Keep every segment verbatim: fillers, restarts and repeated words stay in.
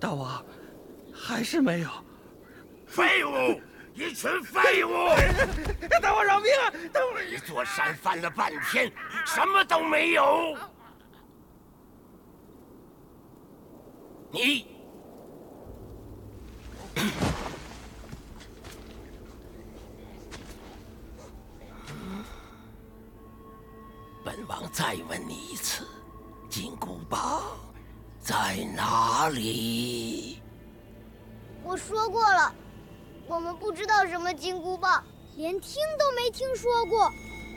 大王，还是没有。 废物！一群废物！ 大王饶命啊！大王， 一座山翻了半天，什么都没有。你，本王再问你一次，金箍棒在哪里？ 我说过了，我们不知道什么金箍棒，连听都没听说过。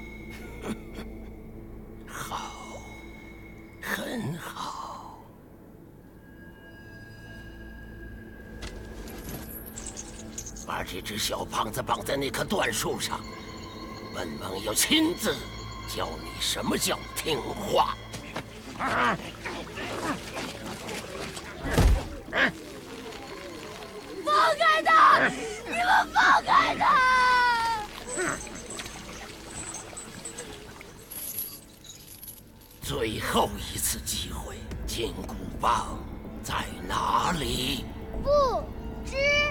好，很好。把这只小胖子绑在那棵椴树上，本王要亲自教你什么叫听话。 放开他！你们放开他！ 最后一次机会，金箍棒在哪里？ 不知。